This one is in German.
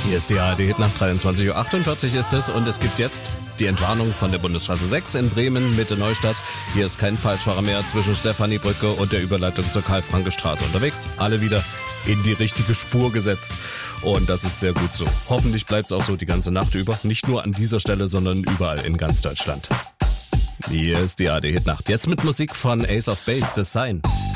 Hier ist die ARD nach 23.48 Uhr ist es und es gibt jetzt die Entwarnung von der Bundesstraße 6 in Bremen, Mitte Neustadt. Hier ist kein Falschfahrer mehr zwischen Stephaniebrücke und der Überleitung zur Karl-Franke-Straße unterwegs. Alle wieder in die richtige Spur gesetzt. Und das ist sehr gut so. Hoffentlich bleibt es auch so die ganze Nacht über. Nicht nur an dieser Stelle, sondern überall in ganz Deutschland. Hier ist die ARD Nacht. Jetzt mit Musik von Ace of Base, The Sign.